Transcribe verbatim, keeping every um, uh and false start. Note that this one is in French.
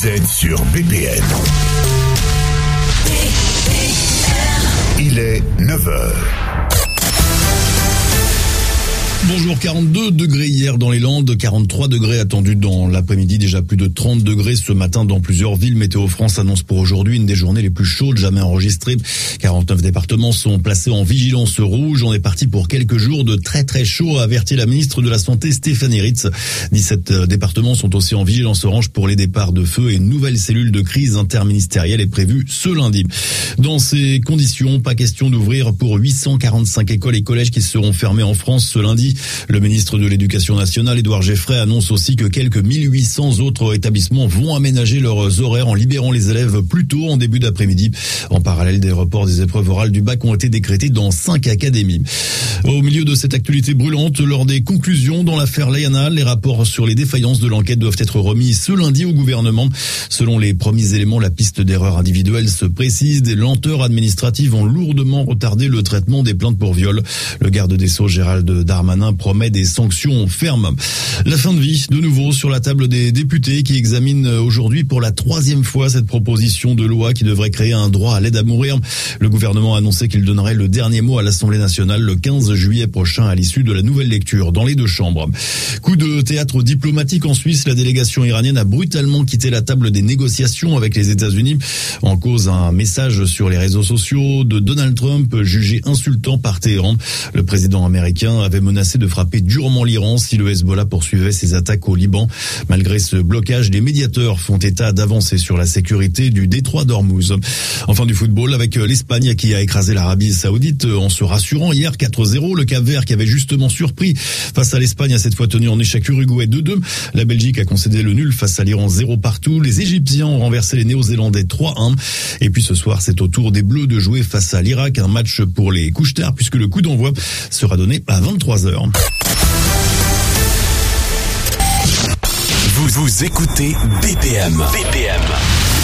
Vous êtes sur B P M. Il est neuf heures. Bonjour, quarante-deux degrés hier dans les Landes, quarante-trois degrés attendus dans l'après-midi, déjà plus de trente degrés ce matin dans plusieurs villes. Météo France annonce pour aujourd'hui une des journées les plus chaudes jamais enregistrées. quarante-neuf départements sont placés en vigilance rouge. On est parti pour quelques jours de très très chaud, a averti la ministre de la Santé Stéphanie Ritz. dix-sept départements sont aussi en vigilance orange pour les départs de feu et une nouvelle cellule de crise interministérielle est prévue ce lundi. Dans ces conditions, pas question d'ouvrir pour huit cent quarante-cinq écoles et collèges qui seront fermés en France ce lundi. Le ministre de l'Éducation nationale, Édouard Geffray, annonce aussi que quelques mille huit cents autres établissements vont aménager leurs horaires en libérant les élèves plus tôt en début d'après-midi. En parallèle, des reports des épreuves orales du bac ont été décrétés dans cinq académies. Au milieu de cette actualité brûlante, lors des conclusions dans l'affaire Layana, les rapports sur les défaillances de l'enquête doivent être remis ce lundi au gouvernement. Selon les premiers éléments, la piste d'erreur individuelle se précise. Des lenteurs administratives ont lourdement retardé le traitement des plaintes pour viol. Le garde des Sceaux, Gérald Darmanin, promet des sanctions fermes. La fin de vie, de nouveau, sur la table des députés qui examinent aujourd'hui pour la troisième fois cette proposition de loi qui devrait créer un droit à l'aide à mourir. Le gouvernement a annoncé qu'il donnerait le dernier mot à l'Assemblée nationale le quinze juillet prochain à l'issue de la nouvelle lecture dans les deux chambres. Coup de théâtre diplomatique en Suisse, la délégation iranienne a brutalement quitté la table des négociations avec les États-Unis. En cause, un message sur les réseaux sociaux de Donald Trump jugé insultant par Téhéran. Le président américain avait menacé de frapper durement l'Iran si le Hezbollah poursuivait ses attaques au Liban. Malgré ce blocage, les médiateurs font état d'avancer sur la sécurité du détroit d'Ormuz. Enfin du football avec l'Espagne qui a écrasé l'Arabie Saoudite en se rassurant hier quatre zéro. Le Cap-Vert qui avait justement surpris face à l'Espagne a cette fois tenu en échec Uruguay deux deux. La Belgique a concédé le nul face à l'Iran zéro partout. Les Égyptiens ont renversé les Néo-Zélandais trois un. Et puis ce soir, c'est au tour des Bleus de jouer face à l'Irak. Un match pour les couche-tard puisque le coup d'envoi sera donné à vingt-trois heures. Vous, vous écoutez B P M. B P M.